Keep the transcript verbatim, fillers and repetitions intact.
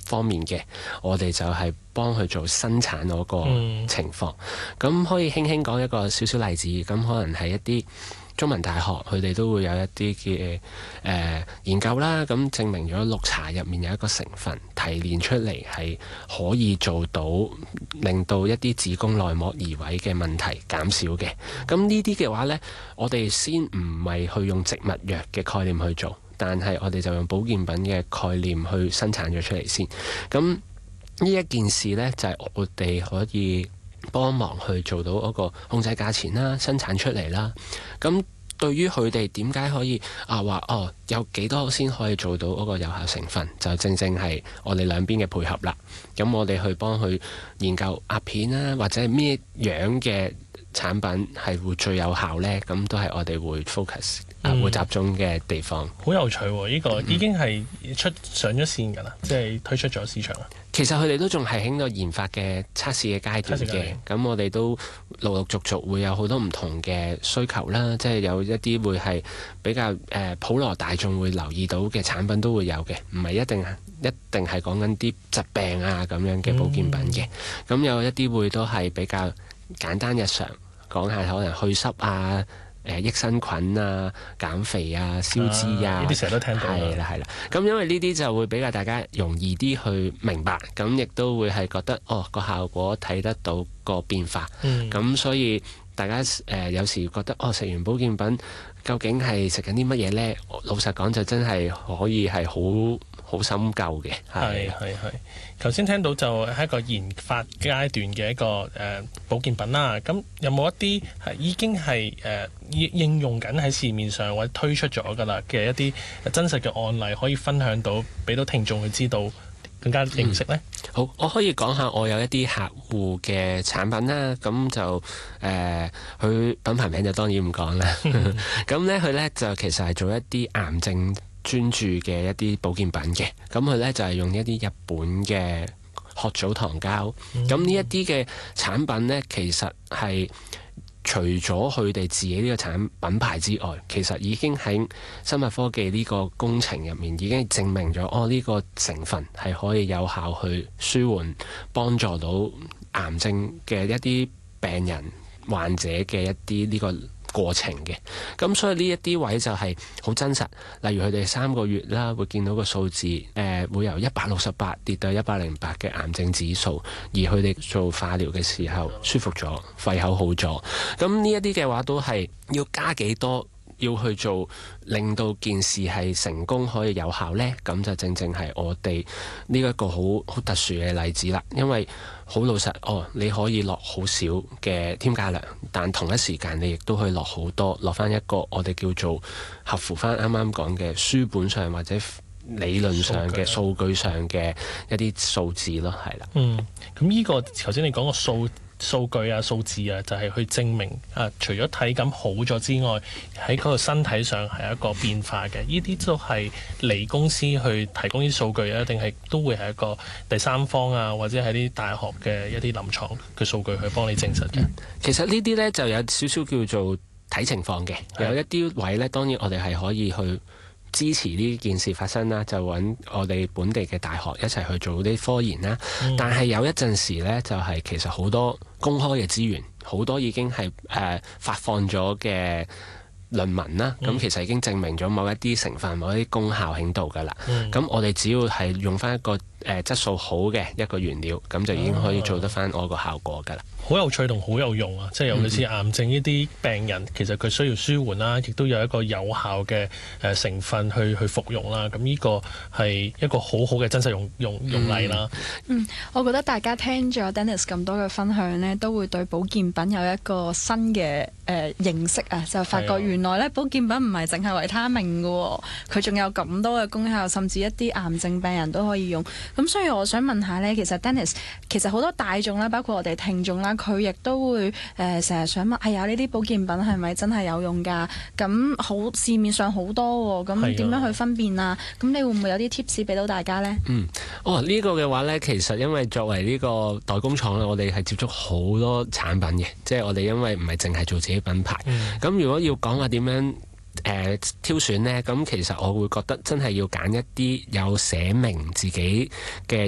方面嘅，我哋就係幫佢做生產嗰個情況。咁、嗯、可以輕輕講一個少少例子，咁可能係一啲中文大學佢哋都會有一啲嘅誒研究啦，咁證明咗綠茶入面有一個成分提煉出嚟係可以做到令到一啲子宮內膜移位嘅問題減少嘅。咁呢啲嘅話呢，我哋先唔係去用植物藥嘅概念去做，但係我哋就用保健品嘅概念去生產咗出嚟先。咁呢一件事呢，就係、是、我哋可以幫忙去做到嗰個控制價錢啦，生產出嚟啦。咁對於佢哋點解可以啊話哦有幾多先可以做到嗰個有效成分，就正正係我哋兩邊嘅配合啦。咁我哋去幫佢研究壓片啦，或者係咩樣嘅產品係會最有效呢？咁都係我哋會 focus、嗯啊、會集中嘅地方。好有趣喎！呢、呢個已經係出上咗線㗎啦，嗯、即係推出咗市場啦。 其實佢哋都仲係喺度研發嘅測試嘅階段嘅，咁我哋都陸陸續續會有好多唔同嘅需求啦，即係有一啲會係比較誒、呃、普羅大眾會留意到嘅產品都會有嘅，唔係一定一定係講緊啲疾病啊咁樣嘅保健品嘅，咁、嗯、有一啲會都係比較簡單日常，講下可能去濕啊。誒益生菌啊、減肥啊、消脂啊， 呢啲成日都聽到。 係啦，係啦。咁因為呢啲就會比較大家容易啲去明白，咁亦都會係覺得哦個效果睇得到個變化。咁、嗯、所以大家誒、呃、有時覺得哦食完保健品究竟係食緊啲乜嘢呢？老實講就真係可以係好好深究嘅。 係係係。頭先聽到就係一個研發階段嘅一個誒、呃、保健品啦。咁有冇一啲係已經係誒、呃、應用緊喺市面上或者推出咗㗎啦嘅一啲真實嘅案例，可以分享到俾到聽眾去知道更加認識呢？ 嗯、好，我可以講下我有一啲客戶嘅產品啦。咁就誒佢、呃、品牌名就當然唔講啦。咁咧佢咧就其實係做一啲癌症專注嘅一啲保健品嘅，咁佢呢就係用一啲日本嘅褐藻糖膠，咁呢一啲嘅產品呢，其實係除咗佢哋自己呢個產品牌之外，其實已經喺生物科技呢個工程入面已經證明咗，哦呢個成分係可以有效去舒緩、幫助到癌症嘅一啲病人患者嘅一啲呢個過程嘅。咁所以呢一啲位就係好真實，例如佢哋三個月啦會見到個數字，誒、呃、會由一百六十八跌到一百零八嘅癌症指數，而佢哋做化療嘅時候舒服咗，肺口好咗。咁呢一啲嘅話都係要加幾多要去做，令到件事係成功可以有效呢？咁就正正係我哋呢一個好好特殊嘅例子啦。因為好老實，哦，你可以落好少嘅添加量，但同一時間你亦都可以落好多，落翻一個我哋叫做合乎翻啱啱講嘅書本上或者理論上嘅數據上嘅一啲數字咯，係啦。 嗯，咁呢個頭先你講個數數據啊、數字啊，就係、是、去證明啊，除咗體感好咗之外，喺嗰個身體上係一個變化嘅。呢啲都係嚟公司去提供啲數據啊，定係都會係一個第三方啊，或者係啲大學嘅一啲臨床嘅數據去幫你證實嘅、嗯。 其實呢啲呢，就有少少叫做睇情況嘅，有一啲位呢，當然我哋係可以去支持呢件事發生啦，就揾我哋本地嘅大學一齊去做啲科研啦。嗯、但係有一陣時呢，就係、是、其實好多公開嘅資源，好多已經係誒、呃、發放咗嘅論文啦。咁、嗯、其實已經證明咗某一啲成分、某一啲功效喺度㗎啦。咁、嗯、我哋只要係用翻一個誒、呃、質素好嘅一個原料，咁就已經可以做得翻我個效果㗎啦。 好有趣同好有用啊！即係尤其是癌症呢啲病人，嗯、其實佢需要舒緩啦，亦都有一個有效嘅誒成分去去服用啦。咁呢個係一個好好嘅真實用用用例啦。 嗯，我覺得大家聽咗 Dennis 咁多嘅分享呢，都會對保健品有一個新嘅誒、呃、認識啊！就發覺原來咧保健品唔係淨係維他命嘅，佢仲有咁多嘅功效，甚至一啲癌症病人都可以用。咁所以我想問下呢，其實 Dennis 其實好多大眾啦，包括我哋聽眾啦，佢亦都會誒成日想問，係啊，呢啲保健品係咪真係有用㗎？咁好市面上好多喎，咁點樣去分辨啊？咁你會唔會有啲 tips 俾到大家呢？ 嗯，哦，呢、呢個嘅話呢，其實因為作為呢個代工廠咧，我哋係接觸好多產品嘅，即係我哋因為唔係淨係做自己品牌。咁、嗯、如果要講話點樣？誒、呃、挑選呢，咁其實我會覺得真係要揀一啲有寫明自己嘅